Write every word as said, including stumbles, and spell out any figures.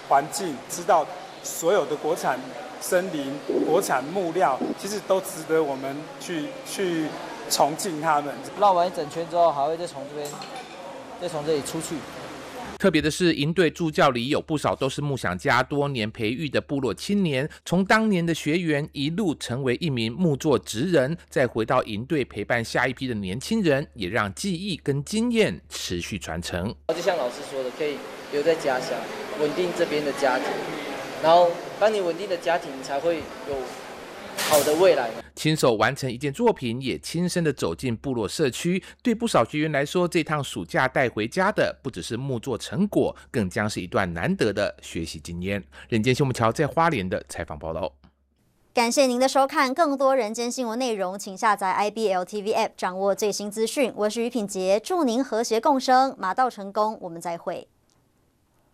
环境，知道所有的国产森林、国产木料，其实都值得我们去去崇敬他们。 绕完一整圈之后，还会再从这边，再从这里出去。 特别的是，营队助教里有不少都是木想家多年培育的部落青年，从当年的学员一路成为一名木作职人，再回到营队陪伴下一批的年轻人，也让技艺跟经验持续传承。 就像老师说的，可以留在家乡，稳定这边的家庭，然后当你稳定的家庭，你才会有好的未来。 亲手完成一件作品，也亲身的走进部落社区，对不少学员来说，这趟暑假带回家的不只是木作成果，更将是一段难得的学习经验。人间新闻桥在花莲的采访报道。 感谢您的收看，更多人间新闻内容，请下载 I B L T V App， 掌握最新资讯。我是于品杰，祝您和谐共生，马到成功，我们再会。